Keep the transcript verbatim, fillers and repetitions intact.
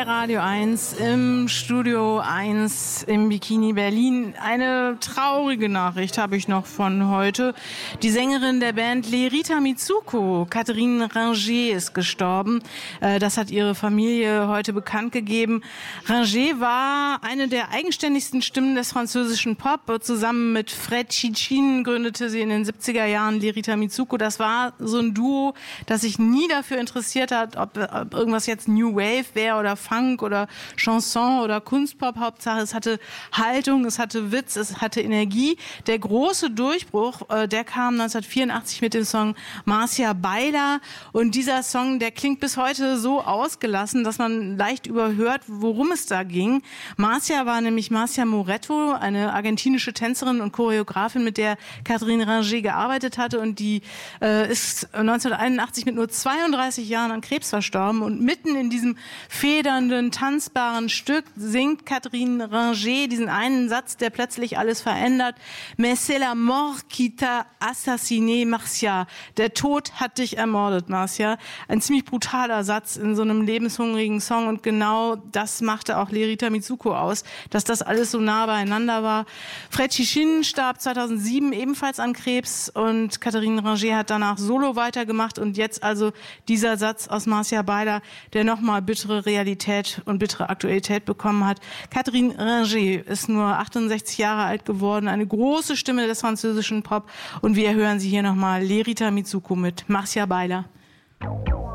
bei Radio eins im Studio eins im Bikini Berlin. Eine traurige Nachricht habe ich noch von heute. Die Sängerin der Band Lerita Mitsuko, Catherine Ringer, ist gestorben. Das hat ihre Familie heute bekannt gegeben. Ringer war eine der eigenständigsten Stimmen des französischen Pop. Zusammen mit Fred Cichin gründete sie in den siebziger Jahren Lerita Mitsuko. Das war so ein Duo, das sich nie dafür interessiert hat, ob, ob irgendwas jetzt New Wave wäre oder Funk oder Chanson oder Kunstpop. Hauptsache, es hatte Haltung, es hatte Witz, es hatte Energie. Der große Durchbruch, äh, der kam neunzehnhundertvierundachtzig mit dem Song Marcia Baila. Und dieser Song, der klingt bis heute so ausgelassen, dass man leicht überhört, worum es da ging. Marcia war nämlich Marcia Moretto, eine argentinische Tänzerin und Choreografin, mit der Catherine Ringer gearbeitet hatte. Und die äh, ist neunzehnhunderteinundachtzig mit nur zweiunddreißig Jahren an Krebs verstorben. Und mitten in diesem federnden, tanzbaren Stück singt Catherine Ringer diesen einen Satz, der plötzlich alles verändert. Mais c'est la mort qui t'a assassiné, Marcia. Der Tod hat dich ermordet, Marcia. Ein ziemlich brutaler Satz in so einem lebenshungrigen Song. Und genau das machte auch Lerita Mitsuko aus, dass das alles so nah beieinander war. Fred Cichin starb zweitausendsieben ebenfalls an Krebs und Catherine Ringer hat danach solo weitergemacht. Und jetzt also dieser Satz aus Marcia Baila, der nochmal bittere Realität und bittere Aktualität bekommen hat. Catherine Ringer ist nur achtundsechzig Jahre alt geworden, eine große Stimme des französischen Pop. Und wir hören sie hier nochmal, Lerita Mitsuko mit Marcia Baila.